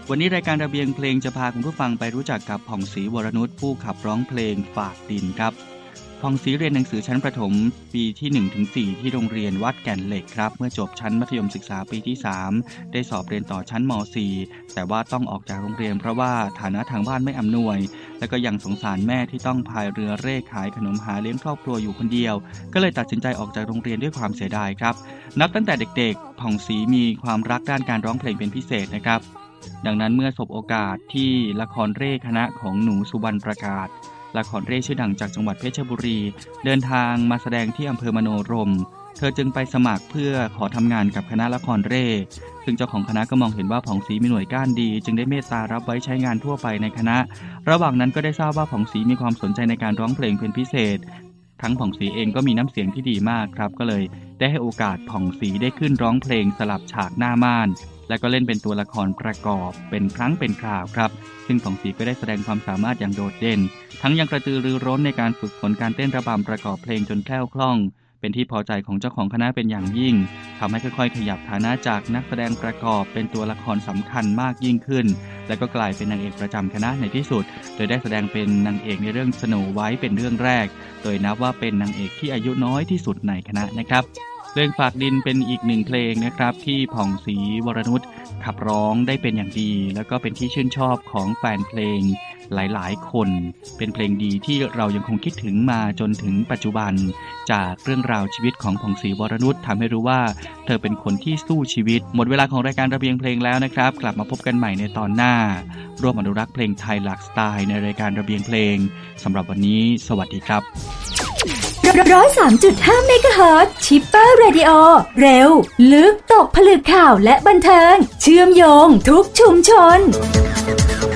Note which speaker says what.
Speaker 1: วันนี้รายการระเบียงเพลงจะพาคุณผู้ฟังไปรู้จักกับผ่องศรีวรนุชผู้ขับร้องเพลงฝากดินครับผ่องศรีเรียนหนังสือชั้นประถมปีที่ 1-4 ที่โรงเรียนวัดแก่นเหล็กครับเมื่อจบชั้นมัธยมศึกษาปีที่ 3ได้สอบเรียนต่อชั้นม.4 แต่ว่าต้องออกจากโรงเรียนเพราะว่าฐานะทางบ้านไม่อำนวยและก็ยังสงสารแม่ที่ต้องพายเรือเร่ขายขนมหาเลี้ยงครอบครัวอยู่คนเดียวก็เลยตัดสินใจออกจากโรงเรียนด้วยความเสียดายครับนับตั้งแต่เด็กๆผ่องศรีมีความรักด้านการร้องเพลงเป็นพิเศษนะครับดังนั้นเมื่อสบโอกาสที่ละครเร่คณะของหนูสุวรรณประกาศละครเร่ชื่อดังจากจังหวัดเพชรบุรีเดินทางมาแสดงที่อำเภอมโนรมเธอจึงไปสมัครเพื่อขอทำงานกับคณะละครเร่ซึ่งเจ้าของคณะก็มองเห็นว่าผ่องศรีมีหน่วยก้านดีจึงได้เมตตารับไว้ใช้งานทั่วไปในคณะระหว่างนั้นก็ได้ทราบว่าผ่องศรีมีความสนใจในการร้องเพลงเป็นพิเศษทั้งผ่องศรีเองก็มีน้ำเสียงที่ดีมากครับก็เลยได้ให้โอกาสผ่องศรีได้ขึ้นร้องเพลงสลับฉากหน้าม่านและก็เล่นเป็นตัวละครประกอบเป็นครั้งเป็นคราวครับซึ่งผ่องศรีก็ได้แสดงความสามารถอย่างโดดเด่นทั้งยังกระตือรือร้นในการฝึกฝนการเต้นระบำประกอบเพลงจนแคล่วคล่องเป็นที่พอใจของเจ้าของคณะเป็นอย่างยิ่งทำให้ค่อยๆขยับฐานะจากนักแสดงประกอบเป็นตัวละครสำคัญมากยิ่งขึ้นและก็กลายเป็นนางเอกประจำคณะในที่สุดโดยได้แสดงเป็นนางเอกในเรื่องสโนไวท์เป็นเรื่องแรกโดยนับว่าเป็นนางเอกที่อายุน้อยที่สุดในคณะนะครับเพลงฝากดินเป็นอีกหนึ่งเพลงนะครับที่ผ่องศรีวรนุชขับร้องได้เป็นอย่างดีแล้วก็เป็นที่ชื่นชอบของแฟนเพลงหลายๆคนเป็นเพลงดีที่เรายังคงคิดถึงมาจนถึงปัจจุบันจากเรื่องราวชีวิตของผ่องศรีวรนุชทำให้รู้ว่าเธอเป็นคนที่สู้ชีวิตหมดเวลาของรายการระเบียงเพลงแล้วนะครับกลับมาพบกันใหม่ในตอนหน้าร่วมอนุรักษ์เพลงไทยหลากสไตล์ในรายการระเบียงเพลงสำหรับวันนี้สวัสดีครับ
Speaker 2: 103.5 เมกะเฮิรตซ์ชิปเปอร์เรดิโอเร็วลึกตกผลึกข่าวและบันเทิงเชื่อมโยงทุกชุมชน